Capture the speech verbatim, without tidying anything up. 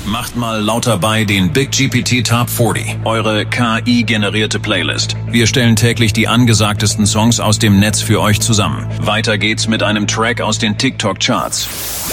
Macht mal lauter bei den Big G P T Top vierzig, eure K I-generierte Playlist. Wir stellen täglich die angesagtesten Songs aus dem Netz für euch zusammen. Weiter geht's mit einem Track aus den TikTok-Charts.